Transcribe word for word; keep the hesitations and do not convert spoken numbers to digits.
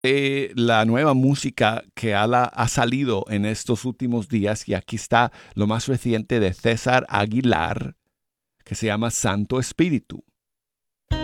eh, la nueva música que ha, la- ha salido en estos últimos días, y aquí está lo más reciente de César Aguilar, que se llama Santo Espíritu.